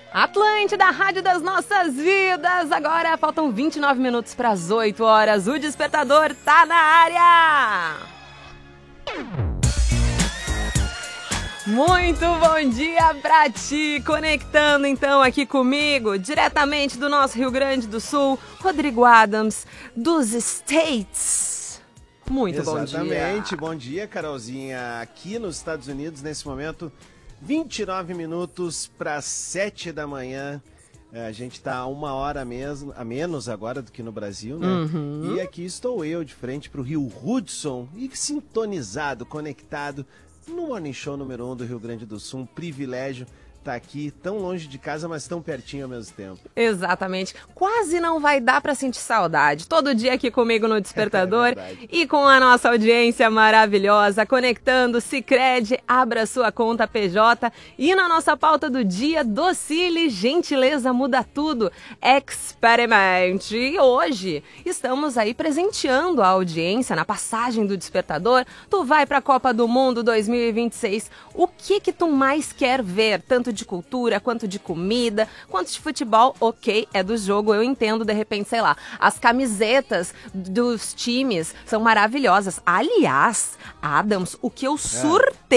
Atlântida, a rádio das nossas vidas. Agora faltam 29 minutos para as 8 horas. O despertador tá na área. Muito bom dia pra ti, conectando então aqui comigo, diretamente do nosso Rio Grande do Sul, Rodrigo Adams, dos States. Muito bom dia. Exatamente, bom dia, Carolzinha. Aqui nos Estados Unidos, nesse momento, 29 minutos para 7 da manhã. A gente tá uma hora a menos agora do que no Brasil, né? Uhum. E aqui estou eu de frente pro Rio Hudson e sintonizado, conectado no Morning Show número 1 do Rio Grande do Sul. Um privilégio estar aqui, tão longe de casa, mas tão pertinho ao mesmo tempo. Exatamente. Quase não vai dar pra sentir saudade. Todo dia aqui comigo no Despertador e com a nossa audiência maravilhosa, conectando Sicredi, abra sua conta PJ e na nossa pauta do dia, Docile, gentileza muda tudo, experimente. E hoje estamos aí presenteando a audiência na passagem do Despertador. Tu vai pra Copa do Mundo 2026. O que tu mais quer ver? Tanto de cultura, quanto de comida, quanto de futebol, ok, é do jogo, eu entendo, de repente, sei lá, as camisetas dos times são maravilhosas. Aliás, Adams, o que eu surtei